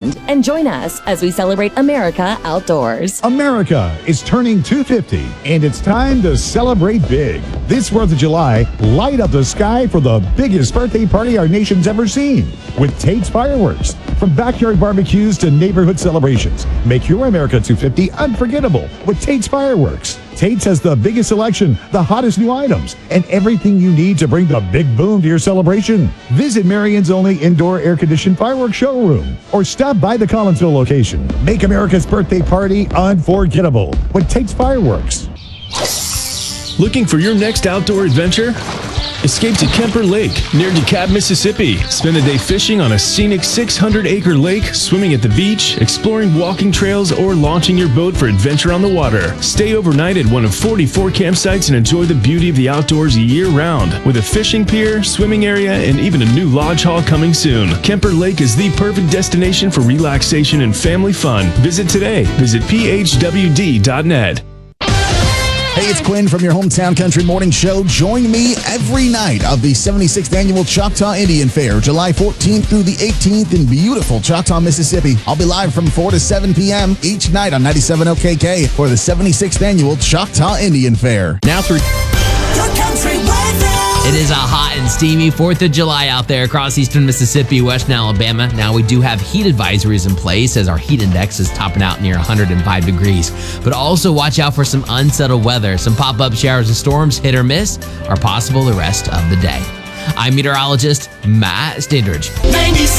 weekend and join us as we celebrate America outdoors. America is turning 250, and it's time to celebrate big. This 4th of July, light up the sky for the biggest birthday party our nation's ever seen with Tate's Fireworks. From backyard barbecues to neighborhood celebrations, make your America 250 unforgettable with Tate's Fireworks. Tate's has the biggest selection, the hottest new items, and everything you need to bring the big boom to your celebration. Visit Marion's only indoor air-conditioned fireworks showroom or stop by the Collinsville location. Make America's birthday party unforgettable with Tate's Fireworks. Looking for your next outdoor adventure? Escape to Kemper Lake near DeKalb, Mississippi. Spend a day fishing on a scenic 600-acre lake, swimming at the beach, exploring walking trails, or launching your boat for adventure on the water. Stay overnight at one of 44 campsites and enjoy the beauty of the outdoors year-round. With a fishing pier, swimming area, and even a new lodge hall coming soon. Kemper Lake is the perfect destination for relaxation and family fun. Visit today. Visit phwd.net. Hey, it's Quinn from your hometown country morning show. Join me every night of the 76th Annual Choctaw Indian Fair, July 14th through the 18th in beautiful Choctaw, Mississippi. I'll be live from 4 to 7 p.m. each night on 97 OKK for the 76th Annual Choctaw Indian Fair. Now through Your country weather. It is a hot and steamy 4th of July out there across eastern Mississippi, western Alabama. Now we do have heat advisories in place as our heat index is topping out near 105 degrees. But also watch out for some unsettled weather. Some pop-up showers and storms, hit or miss, are possible the rest of the day. I'm meteorologist Matt Standridge. 97.